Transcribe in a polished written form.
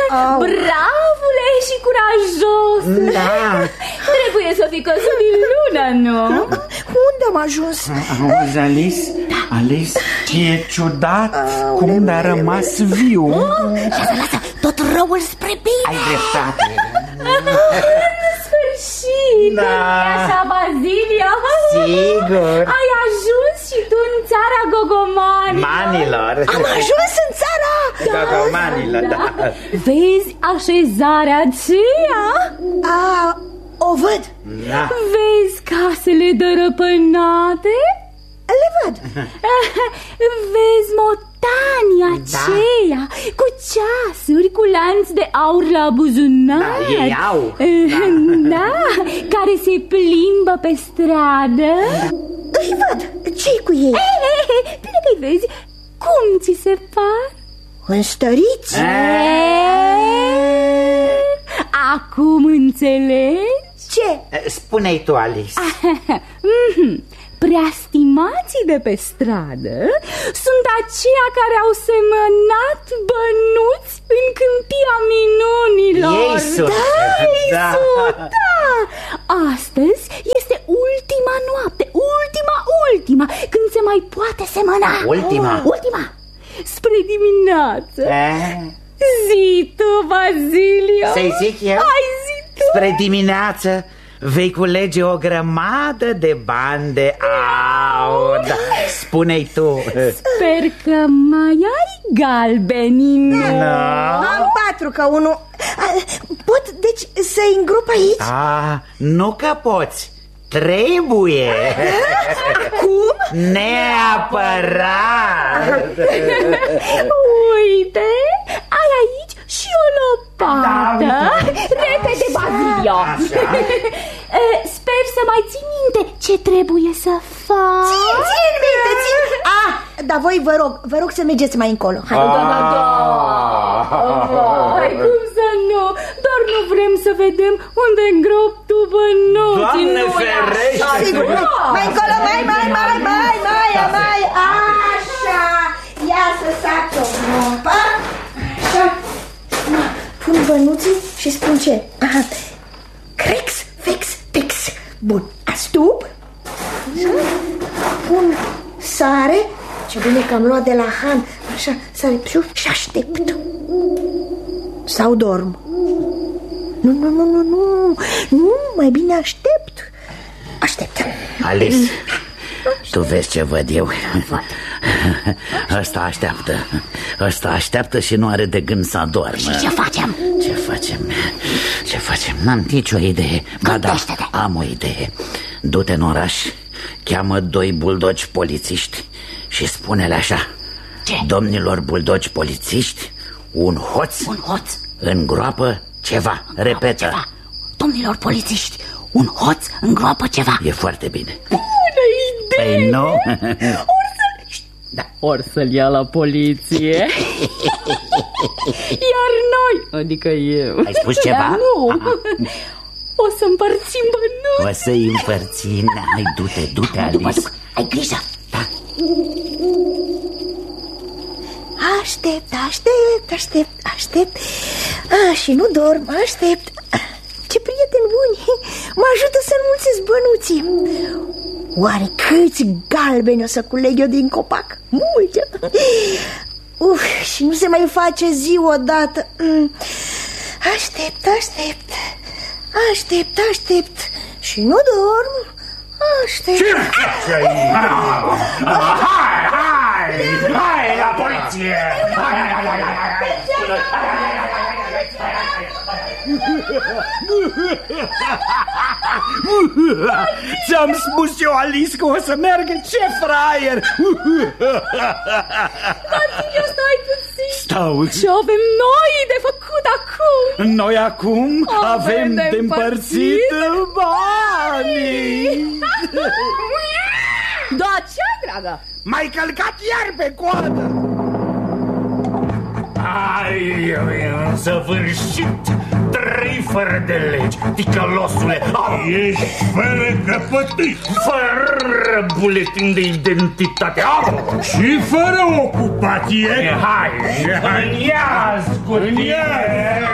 Bravule și curajos! Da. Trebuie să fi căzut din lună, nu? Unde am ajuns? Auzi, Alice? Alice, e ciudat cum a rămas viu. Lasă, tot răul spre bine. Ai dreptate. În sfârșit! Da. Așa, Bazilio? Sigur. Ai ajuns și tu în țara Gogomanilor. Manilor. Am ajuns în țara Gogomanilor, da. Vezi așezarea aceea? O văd. Da. Vezi casele dărăpânate? Le văd. Vezi motanii aceia cu ceasuri, cu lanț de aur la buzunar. Da, ei au. Da, care se plimbă pe stradă. Îi văd. Ce-i cu ei? Bine că-i vezi. Cum ți se par? Înstăriți? Acum înțelegi? Ce? Spune-i tu, Alice. Preastimații de pe stradă sunt aceia care au semănat bănuți în câmpia minunilor. Ei sunt. Da. Astăzi este ultima noapte, ultima, când se mai poate semăna. Ultima. Spre dimineață. Zi tu, Bazilio. Să-i zic eu? Hai, zi tu. Spre dimineață vei culege o grămadă de bani de aur. Spune-i tu. Sper că mai ai galbeni, nu? Am 4 ca unul. Pot, deci, să-i îngrop aici? Nu că poți. Trebuie. Cum? Neapărat. Uite, ai aici și o lopată. Repede, Bazilio. Sper să mai ții minte ce trebuie să faci. Țin minte. Dar voi vă rog să mergeți mai încolo. Hai. Hai, cum să nu? Doar nu vrem să vedem unde îngrop tu bănuții. Doamne ferește! Sigur, mai încolo, mai. Așa. Ia să sac o groapă. Așa. Pun bănuții și spun ce? Crex, fex, tex. Bun, astup. Pun sare. Ce bine că am luat de la Han. Așa, sare, piu, și aștept. Sau dorm. Nu, mai bine aștept. Alice, tu vezi ce văd eu? Ăsta așteaptă și nu are de gând să adormă. Și ce facem? Ce facem? N-am nicio idee. Ba da, am o idee. Du-te în oraș, cheamă 2 buldogi polițiști și spune-le așa: ce? Domnilor buldogi polițiști, un hoț îngroapă ceva. Repetă. Ceva. Domnilor polițiști, un hoț îngroapă ceva. E foarte bine. Bună idee! Păi nu? Or să-l ia la poliție. Iar noi, adică eu. Ai spus ceva? Nu. O să împărțim bănuți. O să-i împărțim. Hai, du-te, Alice. Ai grijă. Da. Aștept. Și nu dorm, aștept. Ce prieteni buni. Mă ajută să înmulțesc bănuții. Oare câți galbeni o să culeg eu din copac? Multe. Și nu se mai face zi odată. Aștept. Și nu dorm. Aștept. Ce faci aici? Hai la poliție! Ți-am spus eu, Alice, că o să meargă. Ce fraier! Bazilio, stai puțin. Stau. Ce avem noi de făcut acum? Noi acum avem de împărțit banii. Da, ce, dragă? M-ai călcat iar pe coadă. Ai, în săvârșit, 3 fără de legi, ticălosule. Ești fără căpătâi, fără buletin de identitate. și fără ocupație. Hai, în iaz cu tine.